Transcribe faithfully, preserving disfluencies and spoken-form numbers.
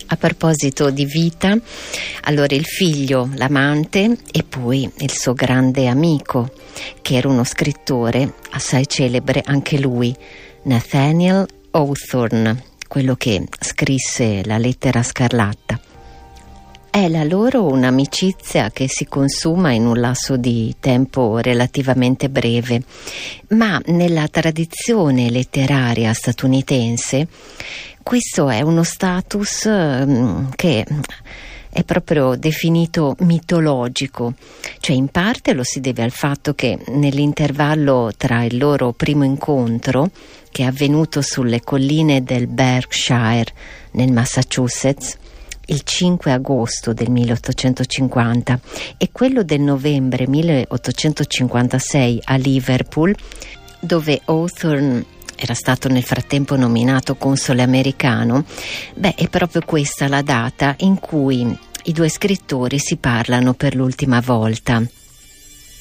A proposito di vita, allora il figlio, l'amante e poi il suo grande amico, che era uno scrittore assai celebre anche lui, Nathaniel Hawthorne, quello che scrisse La lettera scarlatta. È la loro un'amicizia che si consuma in un lasso di tempo relativamente breve, ma nella tradizione letteraria statunitense questo è uno status um, che è proprio definito mitologico, cioè in parte lo si deve al fatto che nell'intervallo tra il loro primo incontro, che è avvenuto sulle colline del Berkshire nel Massachusetts il cinque agosto del milleottocentocinquanta, e quello del novembre milleottocentocinquantasei a Liverpool, dove Hawthorne era stato nel frattempo nominato console americano, beh, è proprio questa la data in cui i due scrittori si parlano per l'ultima volta.